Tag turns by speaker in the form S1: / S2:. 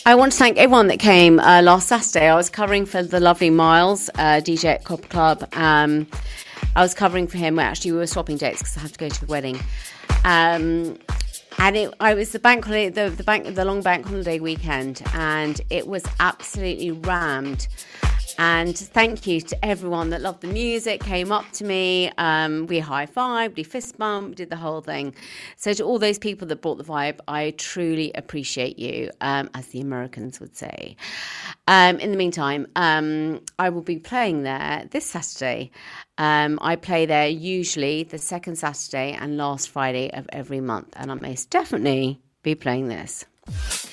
S1: I want to thank everyone that came last Saturday. I was covering for the lovely Miles, DJ at Copper Club. I was covering for him. We were swapping dates because I had to go to a wedding. And I was the bank holiday, the long bank holiday weekend, and it was absolutely rammed. And thank you to everyone that loved the music, came up to me. We high-fived, we fist-bumped, did the whole thing. So to all those people that brought the vibe, I truly appreciate you, as the Americans would say. In the meantime, I will be playing there this Saturday. I play there usually the second Saturday and last Friday of every month. And I'll most definitely be playing this.